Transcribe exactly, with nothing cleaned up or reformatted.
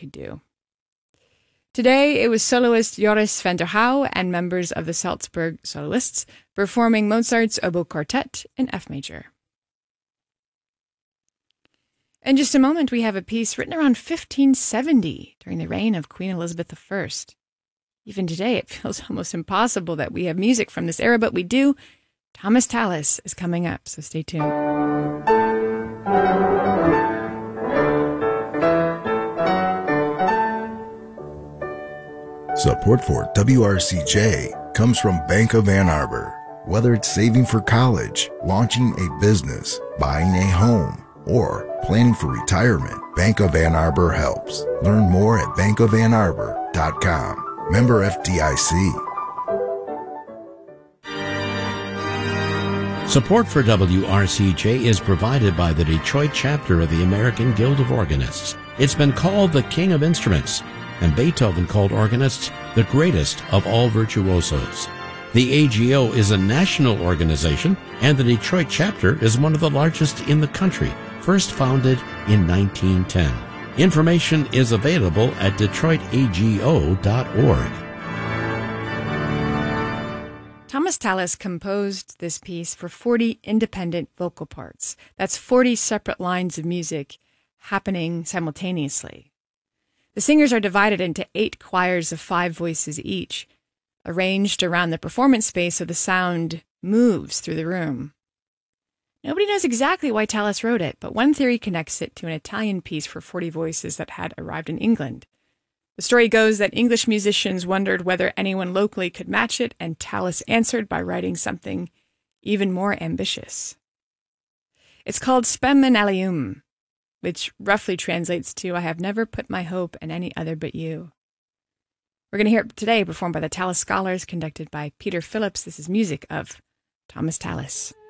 could do. Today, it was soloist Joris van der Houw and members of the Salzburg Soloists performing Mozart's Oboe Quartet in F major. In just a moment, we have a piece written around fifteen seventy during the reign of Queen Elizabeth the First. Even today, it feels almost impossible that we have music from this era, but we do. Thomas Tallis is coming up, so stay tuned. Support for W R C J comes from Bank of Ann Arbor. Whether it's saving for college, launching a business, buying a home, or planning for retirement, Bank of Ann Arbor helps. Learn more at bank of ann arbor dot com. Member F D I C. Support for W R C J is provided by the Detroit chapter of the American Guild of Organists. It's been called the King of Instruments, and Beethoven called organists the greatest of all virtuosos. The A G O is a national organization, and the Detroit chapter is one of the largest in the country, first founded in nineteen ten. Information is available at detroit a g o dot org. Thomas Tallis composed this piece for forty independent vocal parts. That's forty separate lines of music happening simultaneously. The singers are divided into eight choirs of five voices each, arranged around the performance space so the sound moves through the room. Nobody knows exactly why Tallis wrote it, but one theory connects it to an Italian piece for forty voices that had arrived in England. The story goes that English musicians wondered whether anyone locally could match it, and Tallis answered by writing something even more ambitious. It's called Spem in Alium, which roughly translates to, I have never put my hope in any other but you. We're going to hear it today performed by the Tallis Scholars, conducted by Peter Phillips. This is music of Thomas Tallis.